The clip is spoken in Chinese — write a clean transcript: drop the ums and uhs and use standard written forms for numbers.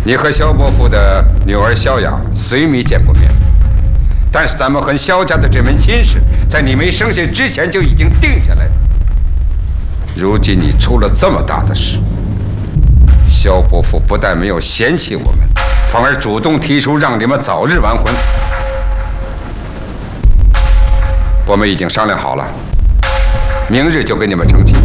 你和萧伯父的女儿萧雅虽没见过面，但是咱们和萧家的这门亲事，在你没生下之前就已经定下来了。如今你出了这么大的事，萧伯父不但没有嫌弃我们，反而主动提出让你们早日完婚。我们已经商量好了，明日就给你们成亲。